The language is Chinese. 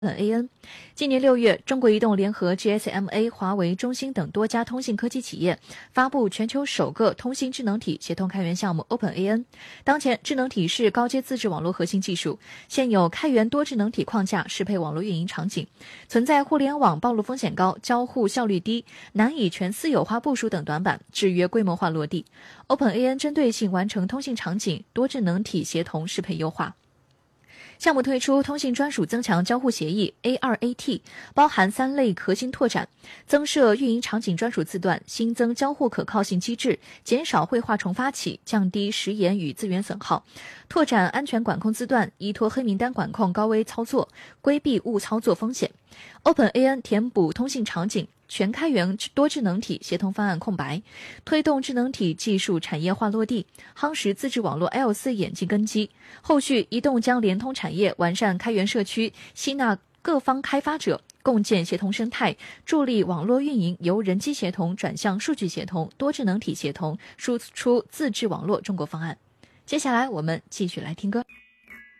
AN。今年6月，中国移动联合 GSMA、华为、中兴等多家通信科技企业发布全球首个通信智能体协同开源项目 OpenAN。当前，智能体是高阶自制网络核心技术，现有开源多智能体框架适配网络运营场景，存在互联网暴露风险高、交互效率低、难以全私有化部署等短板，制约规模化落地。OpenAN 针对性完成通信场景多智能体协同适配优化。项目推出通信专属增强交互协议 A2AT， 包含3类核心拓展：增设运营场景专属字段，新增交互可靠性机制，减少绘画重发起，降低时延与资源损耗；拓展安全管控字段，依托黑名单管控高危操作，规避误操作风险。OpenAN 填补通信场景全开源多智能体协同方案空白，推动智能体技术产业化落地，夯实自制网络 L4 演进根基。后续移动将联通产业，完善开源社区，吸纳各方开发者，共建协同生态，助力网络运营由人机协同转向数据协同、多智能体协同，输出自制网络中国方案。接下来我们继续来听歌。